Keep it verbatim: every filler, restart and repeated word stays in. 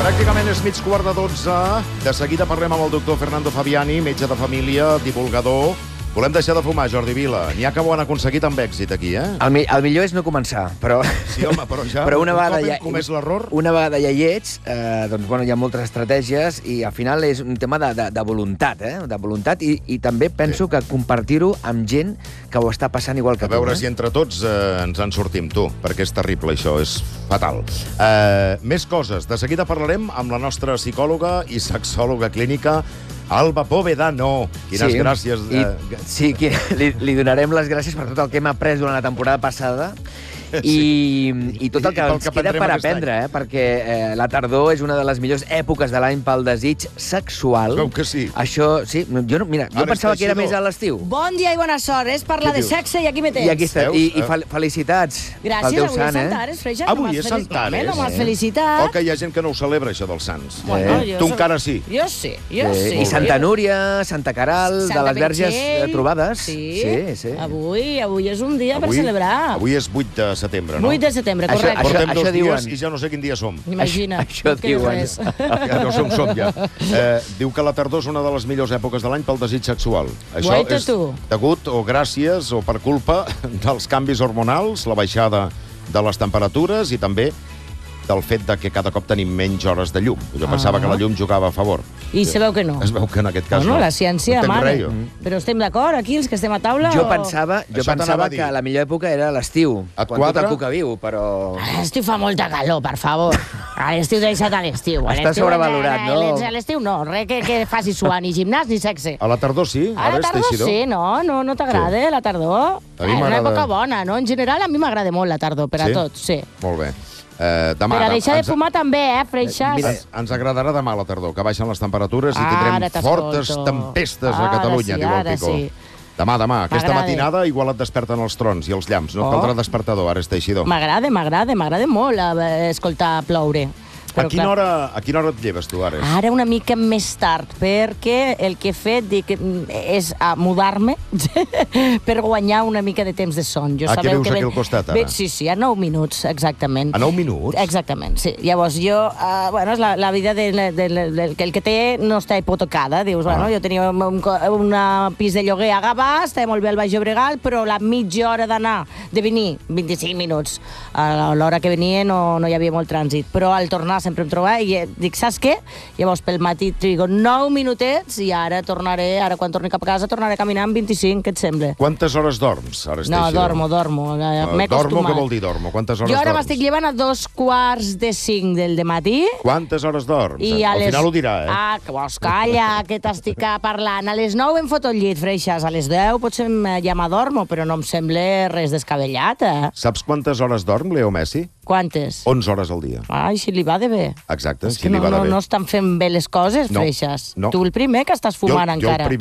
Pràcticament és mig quart de dotze. De seguida parlem amb el doctor Fernando Fabiani, metge de família, divulgador. Volem deixar de fumar, Jordi Vila. N'hi ha que ho han aconseguit amb èxit, aquí, eh? El, mi, el millor és no començar, però... Sí, home, però ja... però una vegada ja, comès l'error... Una vegada ja hi ets, eh, doncs, bueno, hi ha moltes estratègies i al final és un tema de, de, de voluntat, eh? De voluntat i, i també penso sí. que compartir-ho amb gent que ho està passant igual que tu. A veure tu, eh? si entre tots eh, ens en sortim, tu, perquè és terrible això, és fatal. Eh, més coses. De seguida parlarem amb la nostra psicòloga i sexòloga clínica, Alba Povedano. Quines sí, gràcies. I, sí, que li, li donarem les gràcies per tot el que hem après durant la temporada passada i, sí. i tot el que I, i ens que queda per aprendre, eh? Perquè eh, la tardor és una de les millors èpoques de l'any pel desig sexual. Es veu que sí. Això, sí. Jo, no, mira, jo Ara pensava que era més a l'estiu. Bon dia i bona sort. És parlar de sexe i aquí me tens. I aquí està. I, i fel felicitats. Gràcies, avui sant, és Sant Ares, Freixa. Avui és Sant Ares. No m'has felicitat. O que hi ha gent que no ho celebra, això dels sants. Bueno, eh? Tu encara sí. Jo sí, jo sí. I Santa Núria, Santa Caral, de les verges trobades. Sí, sí, sí. Avui, avui és un dia per celebrar. Avui és vuit de setembre, no? vuit de setembre, correcte. Això, Portem això, dos això dies diuen. i ja no sé quin dia som. Imagina. Això, això diuen. Ja no sé on som, ja. Eh, diu que la tardor és una de les millors èpoques de l'any pel desig sexual. Això Guaita és tu. degut o gràcies o per culpa dels canvis hormonals, la baixada de les temperatures i també del fet de que cada cop tenim menys hores de llum. Jo pensava ah. que la llum jugava a favor. I se veu que no. Es veu que en aquest cas no. no. La ciència, no mare. Res, Però estem d'acord, aquí, els que estem a taula? Jo o... pensava, jo Això pensava que la millor època era l'estiu. Quan quadra? tot el cuca viu, però... A l'estiu fa molta calor, per favor. A l'estiu deixa't a l'estiu. Està sobrevalorat, no? A l'estiu no, res que, que facis suar, ni gimnàs ni sexe. A la tardor sí? A la tardor sí, no? No, no t'agrada, sí. la tardor? A mi és una època m'agrada. bona, no? En general, a mi m'agrada molt la tardor, per a Sí? tot, sí. Molt bé. Eh, demà, Per a deixar de ens- fumar també, eh, Freixas? Mira, ens agradarà demà a la tardor, que baixen les temperatures i Ara tindrem t'escolto. fortes tempestes a Ara Catalunya, sí, diu el ara Pico. sí. Demà, demà. Aquesta M'agrada. matinada igual et desperten els trons i els llamps. No Oh. caldrà despertador, ara és teixidor. M'agrada, m'agrada, m'agrada molt eh, escoltar ploure. A Però, quina, clar, hora, a quina hora et lleves, tu, ara? Ara una mica més tard, perquè el que he fet dic, és a mudar-me per guanyar una mica de temps de son. Jo Ah, què sabeu vius que aquí ven- al costat, ara? Ve- Sí, sí, a nou minuts, exactament. A nou minuts? Exactament, sí. Llavors jo, uh, bueno, és la, la vida del de, de, de, que el que té no està hipotecada. Dius, Ah. bueno, jo tenia un, un, un pis de lloguer a Gavà, estava molt bé al Baix Llobregat, però la mitja hora d'anar, de venir, vint-i-cinc minuts. A l'hora que venia no, no hi havia molt trànsit, però al tornar sempre em trobava i dic, saps què? Llavors pel matí trigo nou minutets i ara tornaré, ara quan torni cap a casa tornaré caminant vint-i-cinc, què et sembla? Quantes hores dorms, ara és No, teixidor? dormo, dormo. Uh, M'he dormo, acostumat. què vol dir dormo? Quantes hores Jo ara dorms? m'estic llevant a dos quarts de cinc del dematí. Quantes hores dorms? I a Al les... final ho dirà, eh? Ah, que vols, calla, que t'estic parlant. A les nou em foto el llit, Freixas. A les deu potser em llama dormo, però no em sembla res descabellat, eh? Saps quantes hores dorm Leo Messi? Quantes? onze hores al dia. Ai, si li va de bé. Exacte, És si que li no, va de no, bé. no estan fent bé les coses, No, Freixas. no. Tu el primer que estàs fumant jo, jo encara. el primer